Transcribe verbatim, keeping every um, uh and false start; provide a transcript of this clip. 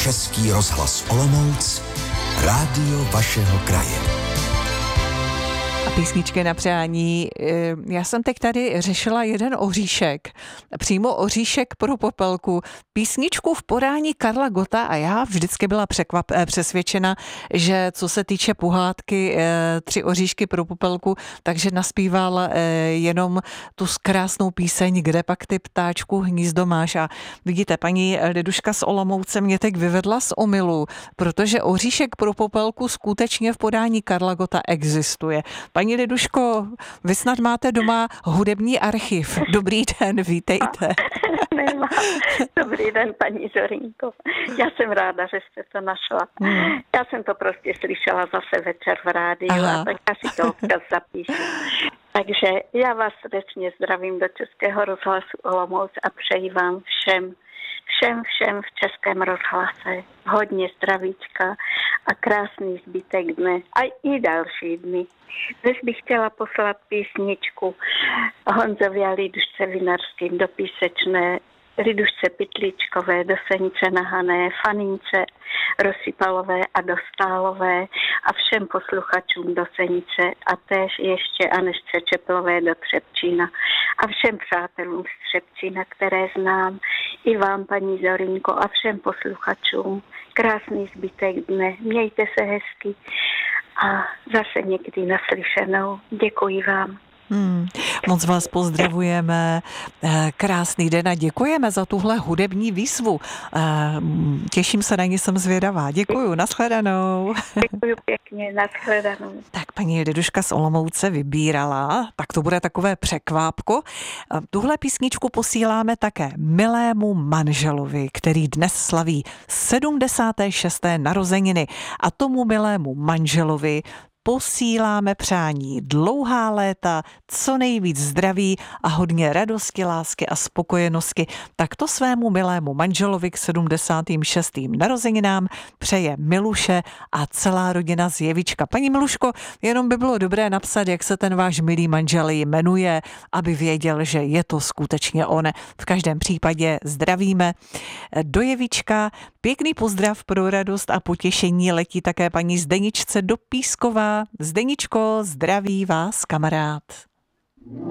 Český rozhlas Olomouc, rádio vašeho kraje. A písničky na přání. Já jsem teď tady řešila jeden oříšek, přímo oříšek pro popelku, písničku v podání Karla Gotta a já vždycky byla překvap, přesvědčena, že co se týče pohádky Tři oříšky pro popelku, takže naspíval jenom tu krásnou píseň Kde pak ty ptáčku hnízdo máš. A vidíte, paní Liduška z Olomouce mě teď vyvedla z omylu, protože oříšek pro popelku skutečně v podání Karla Gotta existuje. Paní Liduško, vy snad máte doma hudební archiv. Dobrý den, vítejte. Nemám. Dobrý den, paní Zorinko. Já jsem ráda, že jste to našla. Hmm. Já jsem to prostě slyšela zase večer v rádiu, Aha. a tak já si to občas zapíšu. Takže já vás srdečně zdravím do Českého rozhlasu Olomouc a přeji vám všem, všem, všem v Českém rozhlase hodně zdravíčka a krásný zbytek dne a i další dny. Dnes bych chtěla poslat písničku Honzovi a Lidušce Vinařským do Písečné, Lidušce Pytlíčkové, do Senice Nahané, Fanince Rozsypalové a Dostálové a všem posluchačům do Senice a též ještě Anežce Čeplové do Třebčína a všem přátelům z Třebčína, které znám, i vám, paní Zorinko, a všem posluchačům. Krásný zbytek dne, mějte se hezky a zase někdy naslyšenou. Děkuji vám. Hmm, moc vás pozdravujeme, krásný den a děkujeme za tuhle hudební výzvu. Těším se na ní, jsem zvědavá. Děkuju, nashledanou. Děkuju pěkně, nashledanou. Tak paní Liduška z Olomouce vybírala, tak to bude takové překvápko. Tuhle písničku posíláme také milému manželovi, který dnes slaví sedmdesáté šesté narozeniny a tomu milému manželovi posíláme přání dlouhá léta, co nejvíc zdraví a hodně radosti, lásky a spokojenosti. Tak to svému milému manželovi k sedmdesátým šestým narozeninám přeje Miluše a celá rodina z Jevička. Paní Miluško, jenom by bylo dobré napsat, jak se ten váš milý manžel jmenuje, aby věděl, že je to skutečně on. V každém případě zdravíme do Jevička. Pěkný pozdrav pro radost a potěšení letí také paní Zdeničce do Pískova. Zdeničko, zdraví vás kamarád.